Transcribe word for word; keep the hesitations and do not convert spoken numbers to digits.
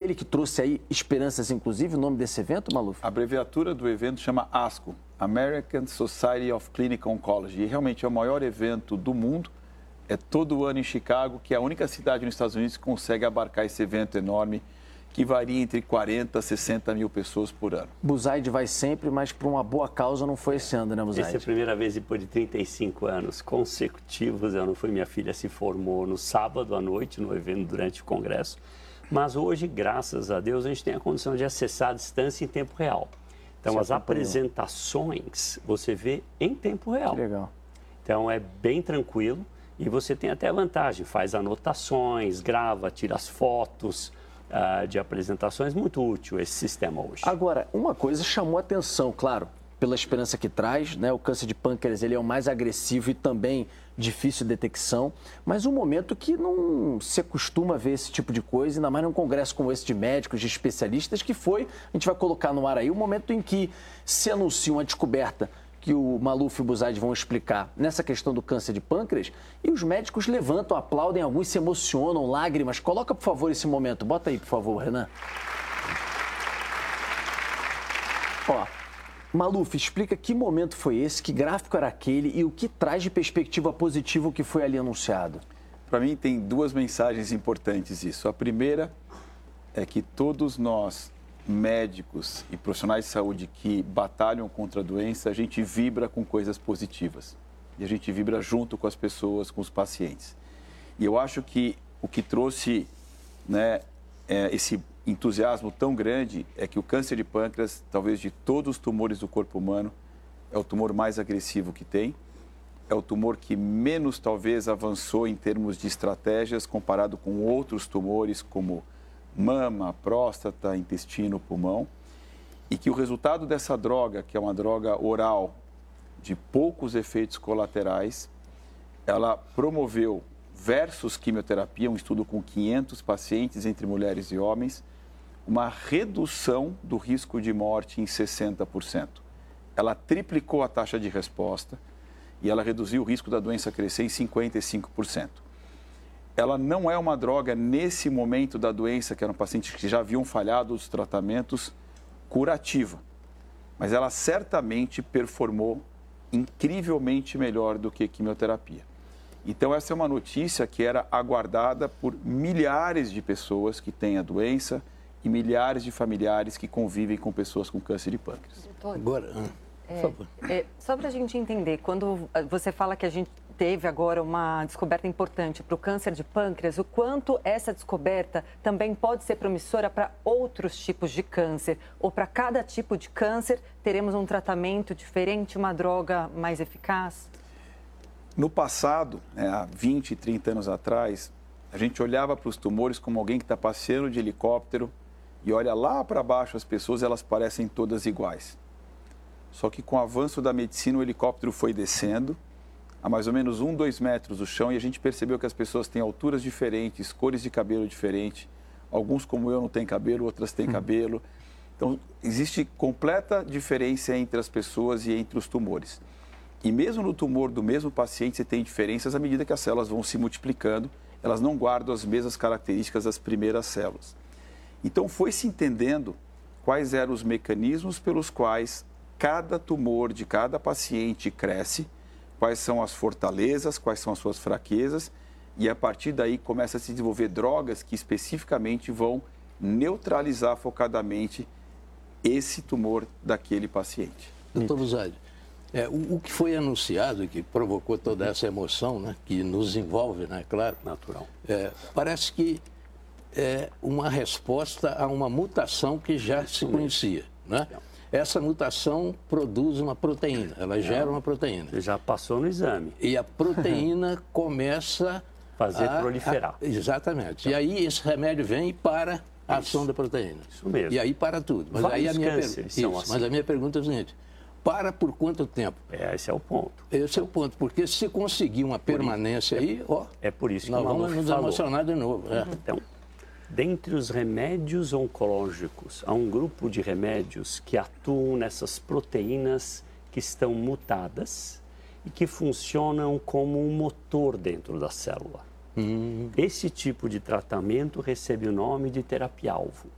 ele que trouxe aí esperanças, inclusive, o nome desse evento, Maluf? A abreviatura do evento chama ASCO, American Society of Clinical Oncology, e realmente é o maior evento do mundo. É todo ano em Chicago, que é a única cidade nos Estados Unidos que consegue abarcar esse evento enorme, que varia entre quarenta a sessenta mil pessoas por ano. Buzaide vai sempre, mas por uma boa causa não foi esse ano, né, Buzaide? Essa é a primeira vez depois de trinta e cinco anos consecutivos. Eu não fui, minha filha se formou no sábado à noite, no evento durante o congresso. Mas hoje, graças a Deus, a gente tem a condição de acessar a distância em tempo real. Então, as apresentações você vê em tempo real. Que legal. Então, é bem tranquilo e você tem até a vantagem, faz anotações, grava, tira as fotos uh, de apresentações. Muito útil esse sistema hoje. Agora, uma coisa chamou a atenção, claro, pela esperança que traz, né? O câncer de pâncreas ele é o mais agressivo e também difícil de detecção, mas um momento que não se costuma ver esse tipo de coisa, ainda mais num congresso como esse de médicos, de especialistas, que foi, a gente vai colocar no ar aí, o momento em que se anuncia uma descoberta que o Maluf e o Buzaide vão explicar nessa questão do câncer de pâncreas, e os médicos levantam, aplaudem, alguns se emocionam, lágrimas. Coloca, por favor, esse momento. Bota aí, por favor, Renan. Ó, Maluf, explica que momento foi esse, que gráfico era aquele e o que traz de perspectiva positiva o que foi ali anunciado. Para mim tem duas mensagens importantes isso. A primeira é que todos nós, médicos e profissionais de saúde que batalham contra a doença, a gente vibra com coisas positivas. E a gente vibra junto com as pessoas, com os pacientes. E eu acho que o que trouxe, né, é, esse entusiasmo tão grande é que o câncer de pâncreas, talvez de todos os tumores do corpo humano, é o tumor mais agressivo que tem. É o tumor que menos, talvez, avançou em termos de estratégias comparado com outros tumores como mama, próstata, intestino, pulmão. E que o resultado dessa droga, que é uma droga oral de poucos efeitos colaterais, ela promoveu, versus quimioterapia, um estudo com quinhentos pacientes entre mulheres e homens, uma redução do risco de morte em sessenta por cento. Ela triplicou a taxa de resposta e ela reduziu o risco da doença crescer em cinquenta e cinco por cento. Ela não é uma droga, nesse momento da doença, que eram pacientes que já haviam falhado os tratamentos, curativa. Mas ela certamente performou incrivelmente melhor do que quimioterapia. Então, essa é uma notícia que era aguardada por milhares de pessoas que têm a doença e milhares de familiares que convivem com pessoas com câncer de pâncreas. Doutor, Agora, é, por favor. É, só para a gente entender, quando você fala que a gente teve agora uma descoberta importante para o câncer de pâncreas, o quanto essa descoberta também pode ser promissora para outros tipos de câncer? Ou para cada tipo de câncer teremos um tratamento diferente, uma droga mais eficaz? No passado, né, há vinte, trinta anos atrás, a gente olhava para os tumores como alguém que está passeando de helicóptero e olha lá para baixo as pessoas, elas parecem todas iguais. Só que com o avanço da medicina, o helicóptero foi descendo a mais ou menos um, dois metros do chão e a gente percebeu que as pessoas têm alturas diferentes, cores de cabelo diferentes. Alguns, como eu, não têm cabelo, outras têm cabelo. Então, existe completa diferença entre as pessoas e entre os tumores. E mesmo no tumor do mesmo paciente, você tem diferenças à medida que as células vão se multiplicando, elas não guardam as mesmas características das primeiras células. Então, foi se entendendo quais eram os mecanismos pelos quais cada tumor de cada paciente cresce, quais são as fortalezas, quais são as suas fraquezas, e a partir daí começa a se desenvolver drogas que especificamente vão neutralizar focadamente esse tumor daquele paciente. Doutor Buzaide, é, o, o que foi anunciado e que provocou toda essa emoção, né, que nos envolve, né, claro, Natural. é, parece que é uma resposta a uma mutação que já se conhecia, né? Essa mutação produz uma proteína, ela gera uma proteína. Já passou no exame. E a proteína começa Fazer a proliferar. A, exatamente. E aí esse remédio vem para a ação da proteína. Isso mesmo. E aí para tudo. Mas, Vários aí a minha, per... cânceres Isso, são assim. mas a minha pergunta é o seguinte: para por quanto tempo? É, esse é o ponto. Esse é o ponto, porque se conseguir uma permanência aí, ó, É por isso que nós o Maluf vamos nos falou. emocionar de novo. É. Então, dentre os remédios oncológicos, há um grupo de remédios que atuam nessas proteínas que estão mutadas e que funcionam como um motor dentro da célula. Hum. Esse tipo de tratamento recebe o nome de terapia-alvo.